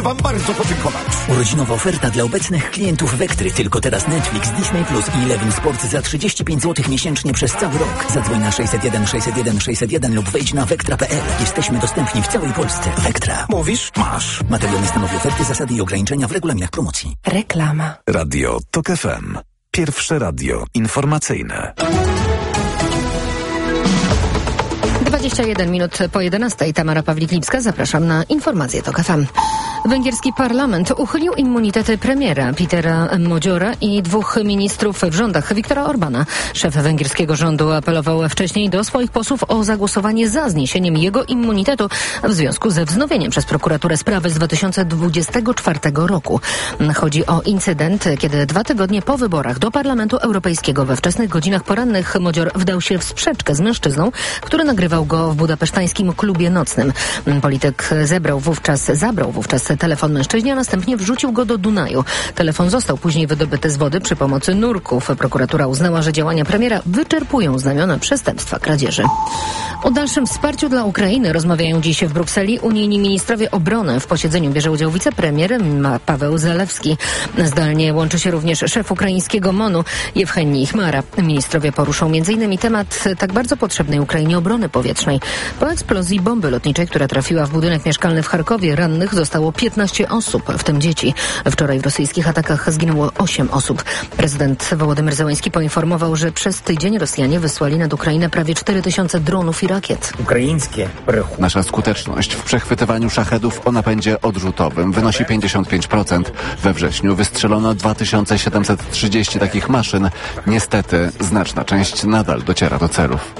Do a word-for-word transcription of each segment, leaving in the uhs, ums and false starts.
wam bardzo podziękować. Urodzinowa oferta dla obecnych klientów Wektry. Tylko teraz Netflix, Disney Plus i Eleven Sport za trzydzieści pięć złotych miesięcznie przez cały rok. Zadzwoń na sześćset jeden sześćset jeden sześćset jeden lub wejdź na wektra kropka pe el. Jesteśmy dostępni w całej Polsce. Wektra. Mówisz? Masz. Materiał nie stanowi oferty, zasady i ograniczenia w regulaminach promocji. Reklama. Radio TOK F M. Pierwsze radio informacyjne. dwadzieścia jeden minut po jedenastej. Tamara Pawlik-Lipska. Zapraszam na informacje TOK F M. Węgierski parlament uchylił immunitety premiera Petera Modziora i dwóch ministrów w rządach Viktora Orbana. Szef węgierskiego rządu apelował wcześniej do swoich posłów o zagłosowanie za zniesieniem jego immunitetu w związku ze wznowieniem przez prokuraturę sprawy z dwa tysiące dwudziestego czwartego roku. Chodzi o incydent, kiedy dwa tygodnie po wyborach do Parlamentu Europejskiego we wczesnych godzinach porannych Modzior wdał się w sprzeczkę z mężczyzną, który nagrywał go w budapesztańskim klubie nocnym. Polityk zebrał wówczas, zabrał wówczas telefon mężczyźnie, a następnie wrzucił go do Dunaju. Telefon został później wydobyty z wody przy pomocy nurków. Prokuratura uznała, że działania premiera wyczerpują znamiona przestępstwa kradzieży. O dalszym wsparciu dla Ukrainy rozmawiają dziś w Brukseli unijni ministrowie obrony. W posiedzeniu bierze udział wicepremier Paweł Zalewski. Zdalnie łączy się również szef ukraińskiego MONU Jewhenij Chmara. Ministrowie poruszą między innymi temat tak bardzo potrzebnej Ukrainie obrony powietrznej. Po eksplozji bomby lotniczej, która trafiła w budynek mieszkalny w Charkowie, rannych zostało piętnaście osób, w tym dzieci. Wczoraj w rosyjskich atakach zginęło osiem osób. Prezydent Wołodymyr Zełenski poinformował, że przez tydzień Rosjanie wysłali nad Ukrainę prawie cztery tysiące dronów i rakiet. Nasza skuteczność w przechwytywaniu szachedów o napędzie odrzutowym wynosi pięćdziesiąt pięć procent. We wrześniu wystrzelono dwa tysiące siedemset trzydzieści takich maszyn. Niestety znaczna część nadal dociera do celów.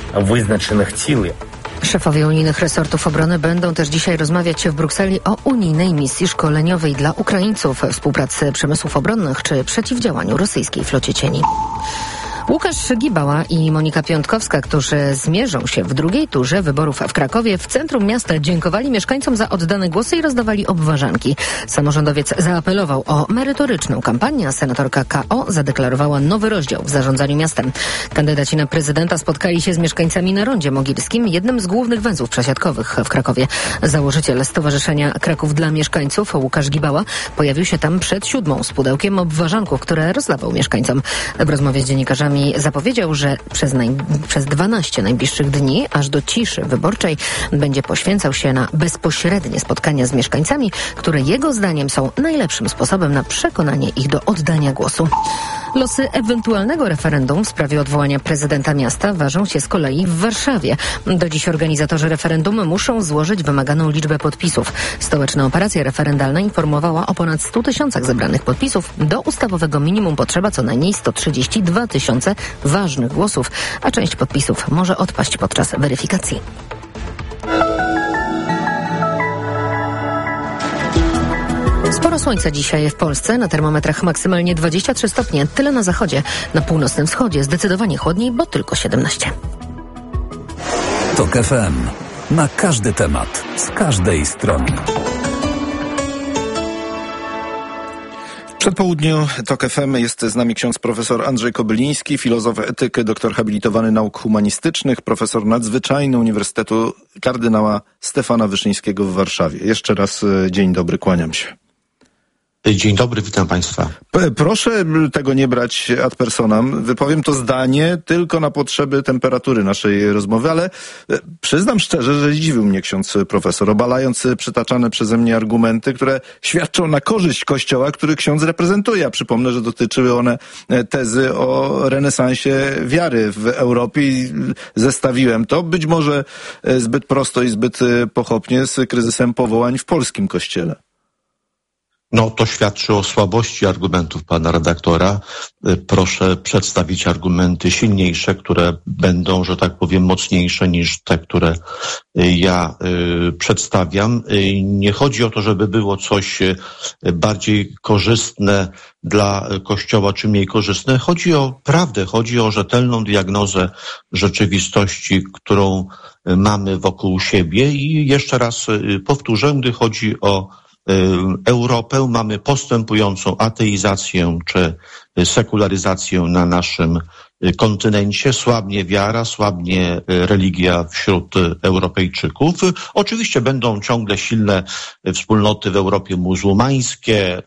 Szefowie unijnych resortów obrony będą też dzisiaj rozmawiać w Brukseli o unijnej misji szkoleniowej dla Ukraińców, współpracy przemysłów obronnych czy przeciwdziałaniu rosyjskiej flocie cieni. Łukasz Gibała i Monika Piątkowska, którzy zmierzą się w drugiej turze wyborów w Krakowie, w centrum miasta dziękowali mieszkańcom za oddane głosy i rozdawali obwarzanki. Samorządowiec zaapelował o merytoryczną kampanię, a senatorka K O zadeklarowała nowy rozdział w zarządzaniu miastem. Kandydaci na prezydenta spotkali się z mieszkańcami na Rondzie Mogilskim, jednym z głównych węzłów przesiadkowych w Krakowie. Założyciel Stowarzyszenia Kraków dla Mieszkańców, Łukasz Gibała, pojawił się tam przed siódmą z pudełkiem obwarzanków, które rozdawał mieszkańcom. W rozmowie z dziennikarzami zapowiedział, że przez, naj... przez dwanaście najbliższych dni, aż do ciszy wyborczej, będzie poświęcał się na bezpośrednie spotkania z mieszkańcami, które jego zdaniem są najlepszym sposobem na przekonanie ich do oddania głosu. Losy ewentualnego referendum w sprawie odwołania prezydenta miasta ważą się z kolei w Warszawie. Do dziś organizatorzy referendum muszą złożyć wymaganą liczbę podpisów. Stołeczna operacja referendalna informowała o ponad stu tysiącach zebranych podpisów. Do ustawowego minimum potrzeba co najmniej sto trzydzieści dwa tysiące ważnych głosów, a część podpisów może odpaść podczas weryfikacji. Sporo słońca dzisiaj w Polsce, na termometrach maksymalnie dwadzieścia trzy stopnie, tyle na zachodzie. Na północnym wschodzie zdecydowanie chłodniej, bo tylko siedemnaście. TOK F M. Na każdy temat, z każdej strony. W przedpołudniu TOK F M jest z nami ksiądz profesor Andrzej Kobyliński, filozof etyky, doktor habilitowany nauk humanistycznych, profesor nadzwyczajny Uniwersytetu kardynała Stefana Wyszyńskiego w Warszawie. Jeszcze raz dzień dobry, kłaniam się. Dzień dobry, witam Państwa. P- proszę tego nie brać ad personam. Wypowiem to zdanie tylko na potrzeby temperatury naszej rozmowy, ale przyznam szczerze, że zdziwił mnie ksiądz profesor, obalając przytaczane przeze mnie argumenty, które świadczą na korzyść Kościoła, który ksiądz reprezentuje. A przypomnę, że dotyczyły one tezy o renesansie wiary w Europie i zestawiłem to być może zbyt prosto i zbyt pochopnie z kryzysem powołań w polskim Kościele. No, to świadczy o słabości argumentów pana redaktora. Proszę przedstawić argumenty silniejsze, które będą, że tak powiem, mocniejsze niż te, które ja y, przedstawiam. Nie chodzi o to, żeby było coś bardziej korzystne dla Kościoła, czy mniej korzystne. Chodzi o prawdę, chodzi o rzetelną diagnozę rzeczywistości, którą mamy wokół siebie. I jeszcze raz powtórzę, gdy chodzi o Europę, mamy postępującą ateizację czy sekularyzację na naszym kontynencie, słabnie wiara, słabnie religia wśród Europejczyków. Oczywiście będą ciągle silne wspólnoty w Europie muzułmańskie,